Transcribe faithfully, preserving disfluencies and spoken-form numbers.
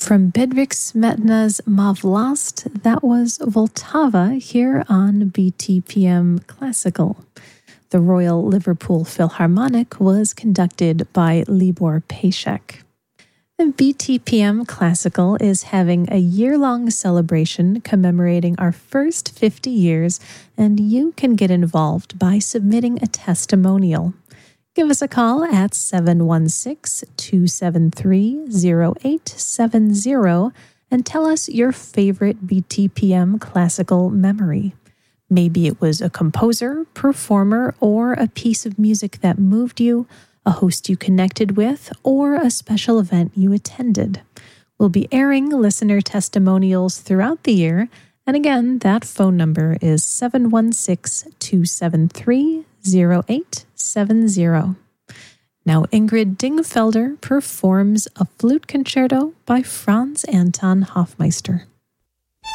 From Bedřich Smetana's Má vlast, that was Vltava here on B T P M Classical. The Royal Liverpool Philharmonic was conducted by Libor Pašek. And B T P M Classical is having a year-long celebration commemorating our first fifty years, and you can get involved by submitting a testimonial. Give us a call at seven one six, two seven three, zero eight seven zero and tell us your favorite B T P M classical memory. Maybe it was a composer, performer, or a piece of music that moved you, a host you connected with, or a special event you attended. We'll be airing listener testimonials throughout the year, and again, that phone number is seven one six, two seven three, zero eight seven zero. Now Ingrid Dingfelder performs a flute concerto by Franz Anton Hofmeister.